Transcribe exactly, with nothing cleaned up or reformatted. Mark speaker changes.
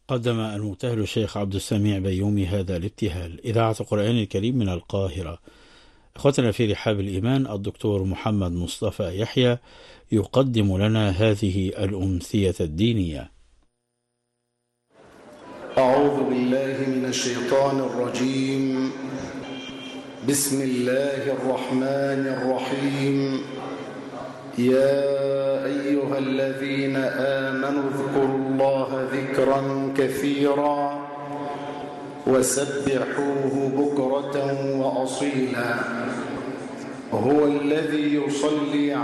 Speaker 1: قدم المبتهل الشيخ عبد السميع بيومي هذا الابتهال. إذاعة القرآن الكريم من القاهرة. أخوتنا في رحاب الإيمان، الدكتور محمد مصطفى يحيى يقدم لنا هذه الأمثية الدينية.
Speaker 2: أعوذ بالله من الشيطان الرجيم. بسم الله الرحمن الرحيم. يا أيها الذين آمنوا اذكروا الله ذكرا كثيرا وسبحوه بكرة وأصيلا. هو الذي يصلي